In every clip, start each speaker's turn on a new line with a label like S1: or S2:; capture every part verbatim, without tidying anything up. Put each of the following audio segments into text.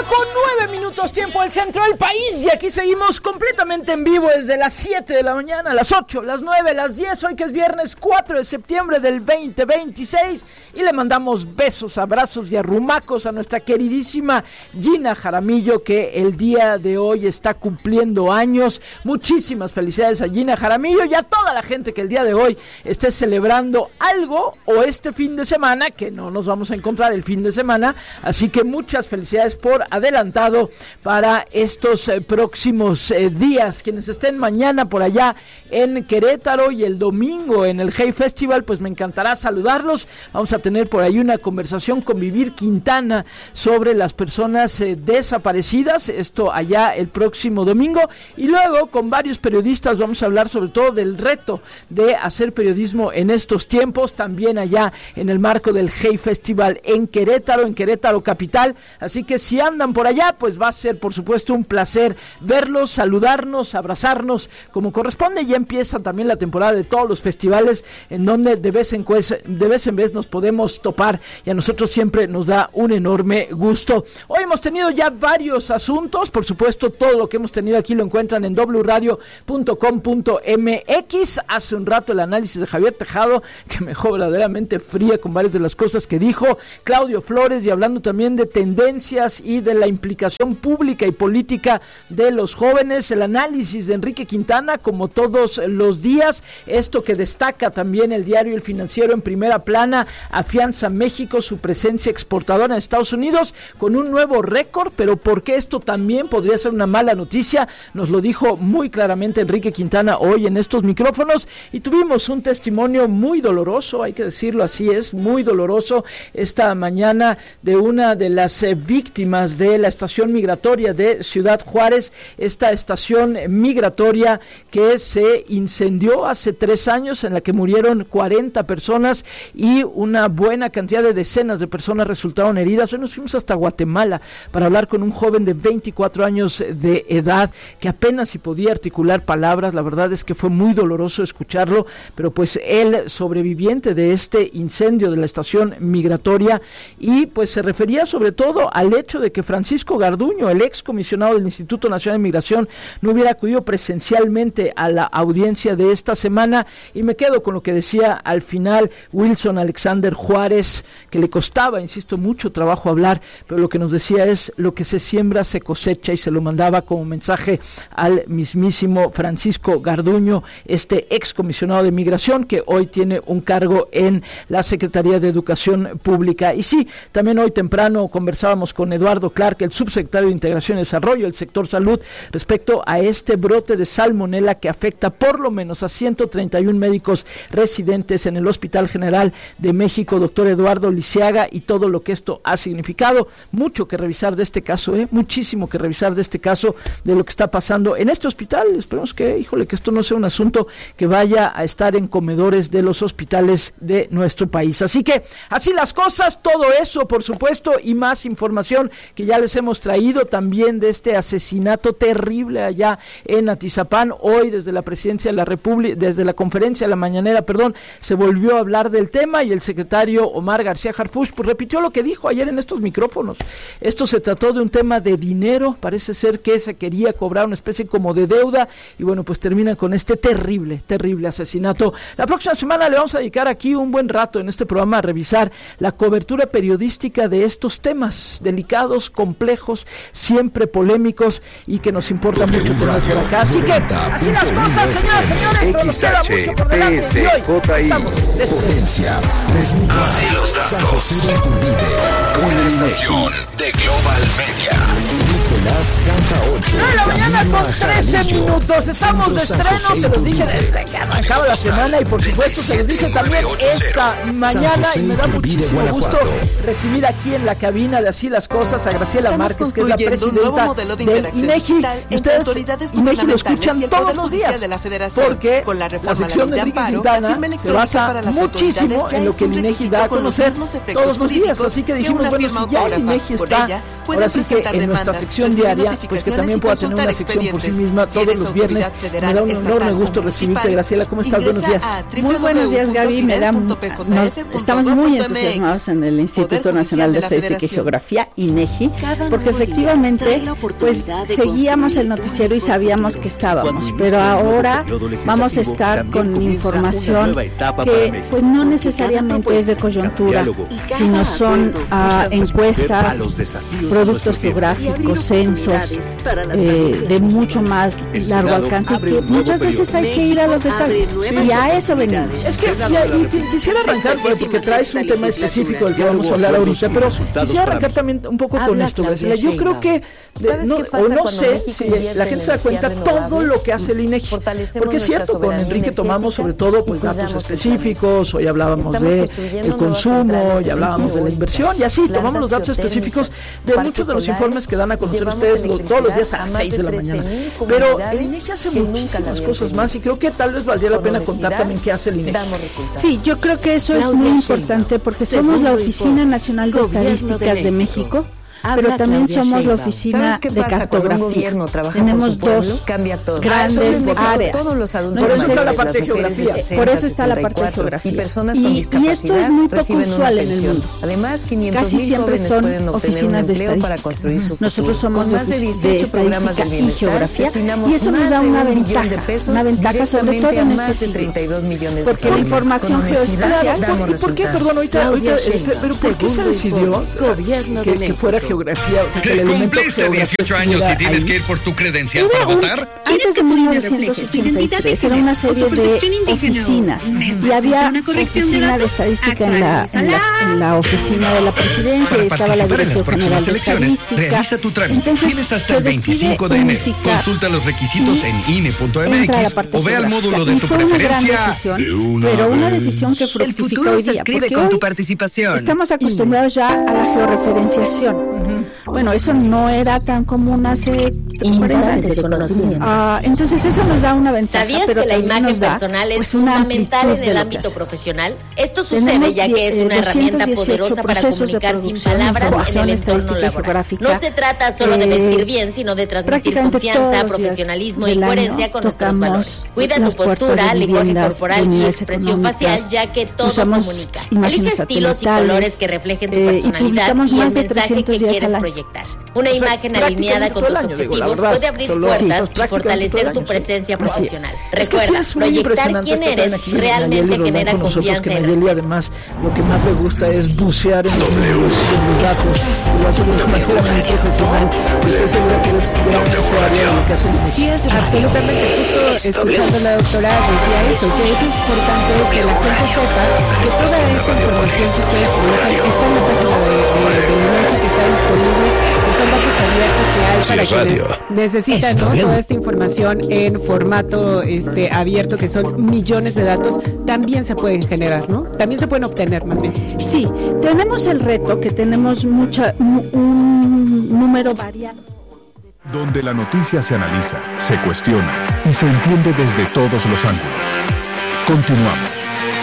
S1: con nueve minutos tiempo del centro del país y aquí seguimos completamente en vivo desde las siete de la mañana, las ocho, las nueve, las diez, hoy que es viernes cuatro de septiembre del veinte veintiséis y le mandamos besos, abrazos y arrumacos a nuestra queridísima Gina Jaramillo que el día de hoy está cumpliendo años. Muchísimas felicidades a Gina Jaramillo y a toda la gente que el día de hoy esté celebrando algo o este fin de semana, que no nos vamos a encontrar el fin de semana, así que muchas felicidades por adelantado para estos eh, próximos eh, días. Quienes estén mañana por allá en Querétaro y el domingo en el Hey Festival, pues me encantará saludarlos. Vamos a tener por ahí una conversación con Vivir Quintana sobre las personas eh, desaparecidas, esto allá el próximo domingo, y luego con varios periodistas vamos a hablar sobre todo del reto de hacer periodismo en estos tiempos, también allá en el marco del Hey Festival en Querétaro, en Querétaro capital. Así que si andan por allá, pues va a ser por supuesto un placer verlos, saludarnos, abrazarnos como corresponde. Ya empieza también la temporada de todos los festivales en donde de vez en vez, de vez en vez nos podemos topar y a nosotros siempre nos da un enorme gusto. Hoy hemos tenido ya varios asuntos, por supuesto todo lo que hemos tenido aquí lo encuentran en doble u radio punto com punto eme equis. Hace un rato el análisis de Javier Tejado que me dejó verdaderamente fría con varias de las cosas que dijo Claudio Flores, y hablando también de tendencias y de la implicación pública y política de los jóvenes. El análisis de Enrique Quintana como todos los días, esto que destaca también el diario El Financiero en primera plana: afianza México su presencia exportadora en Estados Unidos con un nuevo récord, pero ¿por qué esto también podría ser una mala noticia? Nos lo dijo muy claramente Enrique Quintana hoy en estos micrófonos, y tuvimos un testimonio muy doloroso, hay que decirlo así, es muy doloroso esta mañana, de una de las eh, víctimas de la estación migratoria de Ciudad Juárez, esta estación migratoria que se incendió hace tres años, en la que murieron cuarenta personas y una buena cantidad de decenas de personas resultaron heridas. Hoy nos fuimos hasta Guatemala para hablar con un joven de veinticuatro años de edad que apenas si podía articular palabras. La verdad es que fue muy doloroso escucharlo, pero pues él, sobreviviente de este incendio de la estación migratoria, y pues se refería sobre todo al hecho de que Francisco Garduño, el ex comisionado del Instituto Nacional de Migración, no hubiera acudido presencialmente a la audiencia de esta semana. Y me quedo con lo que decía al final Wilson Alexander Juárez, que le costaba, insisto, mucho trabajo hablar, pero lo que nos decía es: lo que se siembra se cosecha, y se lo mandaba como mensaje al mismísimo Francisco Garduño, este ex comisionado de Migración que hoy tiene un cargo en la Secretaría de Educación Pública. Y sí, también hoy temprano conversábamos con Eduardo Clark, el subsecretario de Integración y Desarrollo del sector salud, respecto a este brote de salmonela que afecta por lo menos a ciento treinta y uno médicos residentes en el Hospital General de México, doctor Eduardo Lisiaga, y todo lo que esto ha significado. Mucho que revisar de este caso, ¿eh? muchísimo que revisar de este caso, de lo que está pasando en este hospital. Esperemos que, híjole, que esto no sea un asunto que vaya a estar en comedores de los hospitales de nuestro país. Así que, así las cosas, todo eso, por supuesto, y más información que ya les hemos traído también de este asesinato terrible allá en Atizapán. Hoy, desde la Presidencia de la República, desde la conferencia de la mañanera, perdón, se volvió a hablar del tema, y el secretario Omar García Harfuch pues repitió lo que dijo ayer en estos micrófonos. Esto se trató de un tema de dinero, parece ser que se quería cobrar una especie como de deuda, y bueno, pues terminan con este terrible, terrible asesinato. La próxima semana le vamos a dedicar aquí un buen rato en este programa a revisar la cobertura periodística de estos temas delicados, complejos, siempre polémicos, y que nos importa mucho tener por acá. Así que, así las cosas, señoras y señores, pero nos queda mucho por delante, y hoy estamos
S2: Potencia, así los datos. Una estación de Global Media. Nicolás Canta ocho.
S1: nueve de la mañana con trece minutos. Estamos de estreno, se los dije desde que arrancaba la semana, y por supuesto se los dije también esta mañana, y me da muchísimo gusto recibir aquí en la cabina de Así las Cosas a Graciela Márquez, que es la presidenta del INEGI. Y ustedes INEGI lo escuchan todos los días, porque la sección de Enrique Quintana se basa muchísimo en lo que el INEGI da a conocer todos los días. Así que dijimos, bueno, si ya el INEGI está Ahora sí que en nuestra sección diaria, pues que también pueda tener una sección por sí misma todos los viernes. Me da un enorme gusto recibirte, Graciela. ¿Cómo estás? Buenos días.
S3: Muy buenos días, Gaby. Me da, nos, estamos muy entusiasmados en el Instituto Nacional de Estadística y Geografía, INEGI, porque efectivamente pues seguíamos el noticiero y sabíamos que estábamos, pero ahora vamos a estar con información que pues no necesariamente es de coyuntura, sino son uh, encuestas, productos geográficos, censos, eh, de mucho más largo alcance, que muchas veces hay que ir a los detalles, y a eso venimos.
S1: Es que ya, y, y quisiera arrancar, porque traes un tema específico del que vamos a hablar ahorita, pero quisiera arrancar también un poco con esto, Graciela. Yo creo que, de, no, o no sé si la gente se da cuenta todo lo que hace el INEGI, porque es cierto, con Enrique tomamos sobre todo pues datos específicos, hoy hablábamos de el consumo, ya hablábamos de la inversión, y así tomamos los datos específicos de muchos de los informes que dan a conocer ustedes los, todos los días a las seis de la mañana. Pero el INEGI hace muchísimas cosas más, y creo que tal vez valdría la pena contar también qué hace el INEGI.
S3: Sí, yo creo que eso es muy importante, porque somos la Oficina Nacional de Estadísticas de México, pero también somos la oficina de cartografía. Tenemos dos grandes áreas.
S1: Por eso está la parte de geografía.
S3: Por eso está la parte de geografía. Y, y esto es muy poco usual en el mundo. Casi siempre son oficinas de estadística. Nosotros somos de, de estadística y geografía, y eso nos da una ventaja, una ventaja sobre todo en este siglo, porque la información geoespacial.
S1: ¿Y por qué, perdón, ahorita, ahorita pero por qué se decidió que, que fuera geografía? O sea, que el
S4: cumpliste dieciocho años y tienes ahí que ir por tu credencial para
S3: un,
S4: votar.
S3: Antes de mil novecientos ochenta y tres era una serie de oficinas, y había oficina de estadística en la, en, la, en la oficina de la presidencia, y estaba la Dirección General de Estadística.
S4: Realiza tu trámite.
S3: Entonces,
S4: tienes hasta el veinticinco de enero. Consulta los requisitos en I N E punto M X o ve al módulo de tu preferencia.
S3: Pero una decisión que fructifica hoy día, porque
S4: con
S3: hoy
S4: tu participación.
S3: Estamos acostumbrados ya a la georreferenciación. Uh-huh. Bueno, eso no era tan común hace cuarenta años. Uh, entonces eso nos da una ventaja.
S5: ¿Sabías
S3: pero
S5: que la imagen personal
S3: pues,
S5: es fundamental en el ámbito profesional? Esto sucede
S3: Tenemos
S5: ya que es una herramienta poderosa para comunicar sin palabras en el entorno laboral. No se trata solo de vestir bien, sino de transmitir confianza, profesionalismo y coherencia con nuestros valores. Cuida tu postura, lenguaje corporal y expresión facial, ya que todo comunica. Elige estilos y colores que reflejen tu personalidad y el mensaje que quieres proyectar. Una imagen alineada con tus objetivos puede abrir puertas y fortalecer tu presencia profesional. Recuerda, proyectar quién eres realmente genera confianza en
S1: Nayeli. Además, lo que más me gusta es bucear en los números, en los datos, y lo hace de una manera muy profesional. Estoy segura que eres gran usuaria de lo que hace el INEGI.
S6: Sí, es absolutamente. Justo escuchando a la doctora decía eso, que es importante que la gente sepa que toda esta información que ustedes producen está en la página de, de, de INEGI, que está disponible, que son datos abiertos que hay
S2: sí,
S6: para
S2: radio.
S6: quienes necesitan, ¿no? Toda esta información en formato este abierto, que son millones de datos, también se pueden generar, ¿no? También se pueden obtener, más bien.
S3: Sí, tenemos el reto que tenemos mucha un número variado.
S7: Donde la noticia se analiza, se cuestiona y se entiende desde todos los ángulos. Continuamos.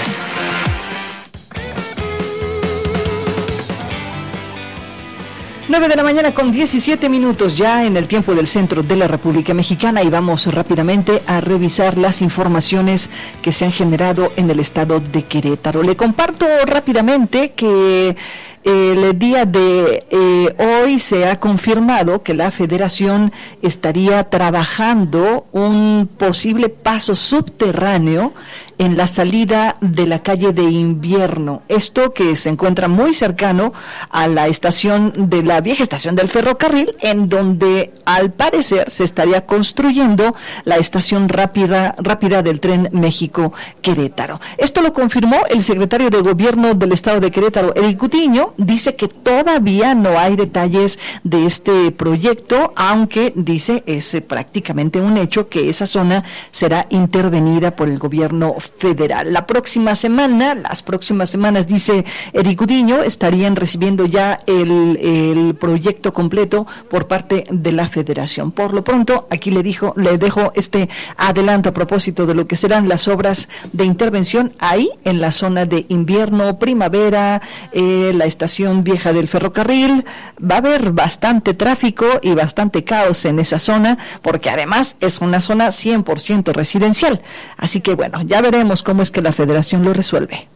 S8: nueve de la mañana con diecisiete minutos ya en el tiempo del centro de la República Mexicana, y vamos rápidamente a revisar las informaciones que se han generado en el estado de Querétaro. Le comparto rápidamente que el día de eh, hoy se ha confirmado que la Federación estaría trabajando un posible paso subterráneo en la salida de la calle de Invierno. Esto que se encuentra muy cercano a la estación de la vieja estación del ferrocarril, en donde al parecer se estaría construyendo la estación rápida rápida del tren México-Querétaro. Esto lo confirmó el secretario de Gobierno del estado de Querétaro, Eric Gutiño. Dice que todavía no hay detalles de este proyecto, aunque dice es prácticamente un hecho que esa zona será intervenida por el gobierno federal. La próxima semana, las próximas semanas, dice Eric Gudiño, estarían recibiendo ya el, el proyecto completo por parte de la Federación. Por lo pronto, aquí le dijo, le dejo este adelanto a propósito de lo que serán las obras de intervención ahí en la zona de invierno, primavera, eh, la estación vieja del ferrocarril. Va a haber bastante tráfico y bastante caos en esa zona, porque además es una zona cien por ciento residencial. Así que bueno, ya veremos cómo es que la Federación lo resuelve.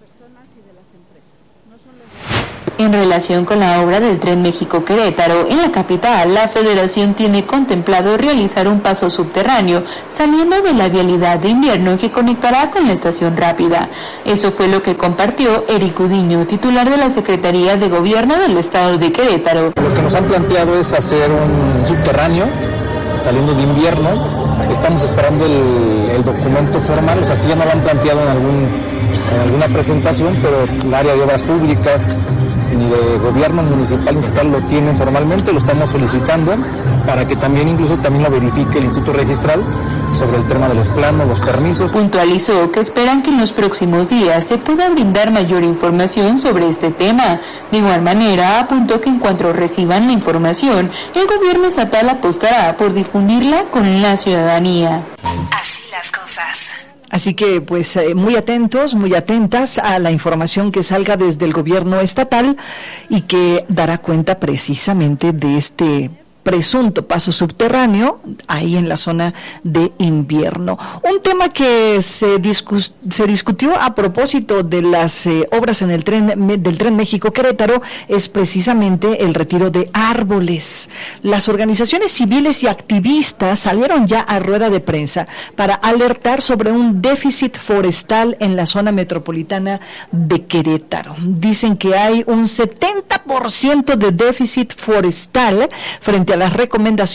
S9: En relación con la obra del Tren México-Querétaro, en la capital, la Federación tiene contemplado realizar un paso subterráneo saliendo de la vialidad de invierno que conectará con la estación rápida. Eso fue lo que compartió Eric Gudiño, titular de la Secretaría de Gobierno del Estado de Querétaro.
S10: Lo que nos han planteado es hacer un subterráneo saliendo de invierno. Estamos esperando el, el documento formal, o sea, sí ya no lo han planteado en, algún, en alguna presentación, pero el área de obras públicas ni de gobierno municipal ni estatal lo tienen formalmente, lo estamos solicitando para que también incluso también lo verifique el Instituto Registral sobre el tema de los planos, los permisos.
S9: Puntualizó que esperan que en los próximos días se pueda brindar mayor información sobre este tema. De igual manera, apuntó que en cuanto reciban la información, el gobierno estatal apostará por difundirla con la ciudadanía.
S2: Así las cosas.
S8: Así que, pues, eh, muy atentos, muy atentas a la información que salga desde el gobierno estatal y que dará cuenta precisamente de este presunto paso subterráneo ahí en la zona de invierno. Un tema que se, discus, se discutió a propósito de las eh, obras en el tren del Tren México-Querétaro es precisamente el retiro de árboles. Las organizaciones civiles y activistas salieron ya a rueda de prensa para alertar sobre un déficit forestal en la zona metropolitana de Querétaro. Dicen que hay un setenta por ciento de déficit forestal frente a las recomendaciones